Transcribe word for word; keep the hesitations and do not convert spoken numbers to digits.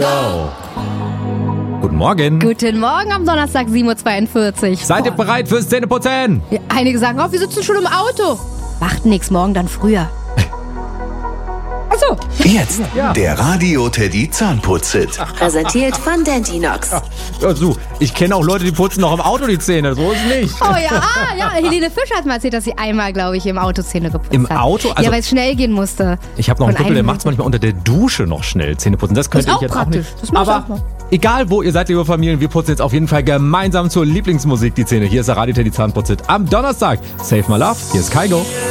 Guten Morgen. Guten Morgen am Donnerstag, sieben Uhr zweiundvierzig. Seid ihr bereit fürs Zähneputzen? Ja, einige sagen, oh, wir sitzen schon im Auto. Macht nix, morgen dann früher. Achso. Jetzt der Radio-Teddy Zahnputz-Hit. Präsentiert von Dentinox. Ja, so. Ich kenne auch Leute, die putzen noch im Auto die Zähne. So ist nicht. Oh ja, ah, ja, Helene Fischer hat mal erzählt, dass sie einmal, glaube ich, im Auto Zähne geputzt Im hat. Auto? Also, ja, weil es schnell gehen musste. Ich habe noch einen Von Kumpel, der einem- macht es manchmal unter der Dusche noch schnell Zähne putzen. Das könnte Das ist ich auch jetzt praktisch. auch nicht. Das mach ich Aber auch mal. egal wo ihr seid, liebe Familien, wir putzen jetzt auf jeden Fall gemeinsam zur Lieblingsmusik die Zähne. Hier ist der Radio-Teddy Zahnputz-Hit am Donnerstag. Save my love. Hier ist Kaigo.